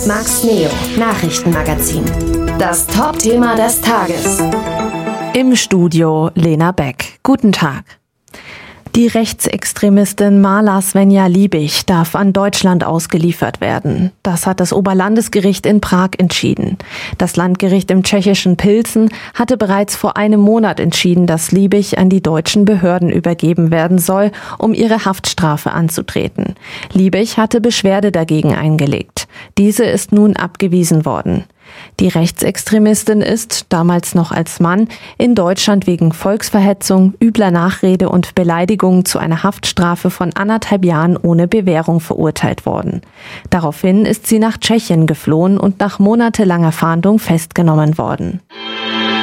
Max Neo Nachrichtenmagazin. Das Top-Thema des Tages. Im Studio Lena Beck. Guten Tag. Die Rechtsextremistin Marla Svenja Liebig darf an Deutschland ausgeliefert werden. Das hat das Oberlandesgericht in Prag entschieden. Das Landgericht im tschechischen Pilsen hatte bereits vor einem Monat entschieden, dass Liebig an die deutschen Behörden übergeben werden soll, um ihre Haftstrafe anzutreten. Liebig hatte Beschwerde dagegen eingelegt. Diese ist nun abgewiesen worden. Die Rechtsextremistin ist, damals noch als Mann, in Deutschland wegen Volksverhetzung, übler Nachrede und Beleidigung zu einer Haftstrafe von 1,5 Jahren ohne Bewährung verurteilt worden. Daraufhin ist sie nach Tschechien geflohen und nach monatelanger Fahndung festgenommen worden.